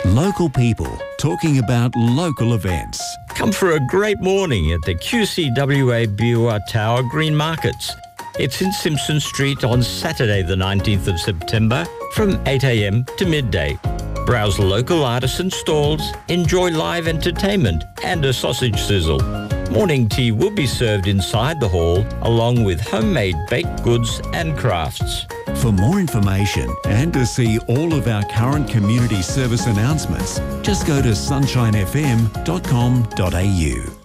Local people talking about local events. Come for a great morning at the QCWA Biwa Tower Green Markets. It's in Simpson Street on Saturday the 19th of September from 8 a.m. to midday. Browse local artisan stalls, enjoy live entertainment and a sausage sizzle. Morning tea will be served inside the hall along with homemade baked goods and crafts. For more information and to see all of our current community service announcements, just go to sunshinefm.com.au.